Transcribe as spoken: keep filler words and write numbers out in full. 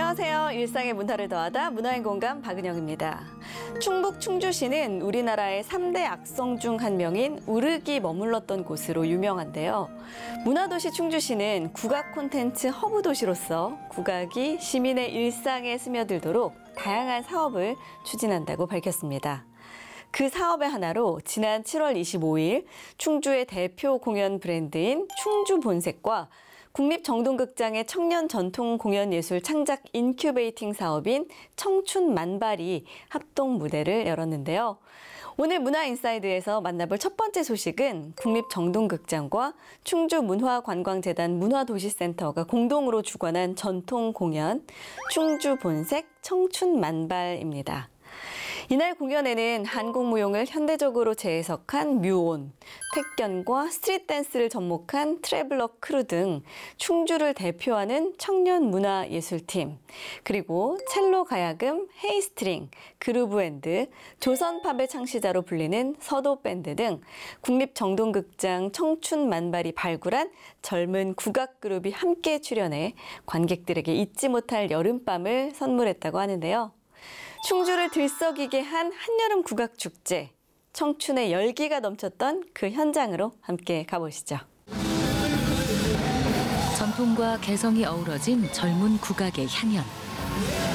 안녕하세요. 일상의 문화를 더하다 문화의 공감 박은영입니다. 충북 충주시는 우리나라의 삼 대 악성 중 한 명인 우륵이 머물렀던 곳으로 유명한데요. 문화도시 충주시는 국악 콘텐츠 허브 도시로서 국악이 시민의 일상에 스며들도록 다양한 사업을 추진한다고 밝혔습니다. 그 사업의 하나로 지난 칠월 이십오일 충주의 대표 공연 브랜드인 충주본색과 국립정동극장의 청년 전통 공연예술 창작 인큐베이팅 사업인 청춘만발이 합동 무대를 열었는데요. 오늘 문화인사이드에서 만나볼 첫 번째 소식은 국립정동극장과 충주문화관광재단 문화도시센터가 공동으로 주관한 전통 공연 충주본색 청춘만발입니다. 이날 공연에는 한국무용을 현대적으로 재해석한 뮤온, 택견과 스트릿 댄스를 접목한 트래블러 크루 등 충주를 대표하는 청년 문화예술팀, 그리고 첼로 가야금, 헤이스트링, 그루브밴드, 조선팝의 창시자로 불리는 서도밴드 등 국립정동극장 청춘만발이 발굴한 젊은 국악그룹이 함께 출연해 관객들에게 잊지 못할 여름밤을 선물했다고 하는데요. 충주를 들썩이게 한 한여름 국악축제, 청춘의 열기가 넘쳤던 그 현장으로 함께 가보시죠. 전통과 개성이 어우러진 젊은 국악의 향연.